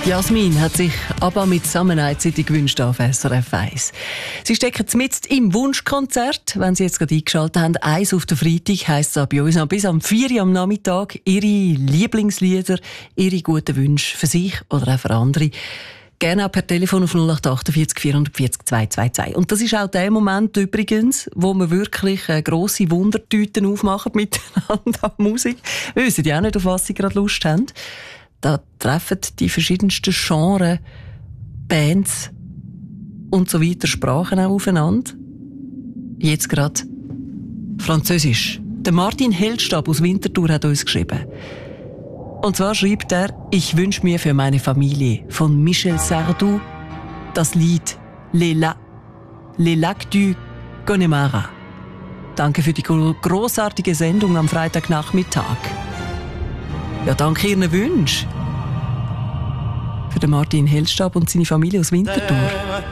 Jasmin hat sich aber mit Summer-Night-City gewünscht auf SRF 1. Sie stecken mitten im Wunschkonzert. Wenn Sie jetzt gerade eingeschaltet haben, 1 auf den Freitag, heisst es bei uns noch bis am 4 Uhr am Nachmittag. Ihre Lieblingslieder, Ihre guten Wünsche für sich oder auch für andere. Gerne auch per Telefon auf 0848 440 222. Und das ist auch der Moment übrigens, wo wir wirklich grosse Wundertüten aufmachen miteinander an Musik. Wir wissen ja auch nicht, auf was Sie gerade Lust haben. Da treffen die verschiedensten Genres, Bands und so weiter Sprachen auch aufeinander. Jetzt gerade Französisch. Der Martin Heldstab aus Winterthur hat uns geschrieben. Und zwar schreibt er: Ich wünsche mir für meine Familie von Michel Sardou das Lied Les Lacs du Connemara. Danke für die grossartige Sendung am Freitagnachmittag. Ja, danke Ihren Wünschen. Für den Martin Heldstab und seine Familie aus Winterthur.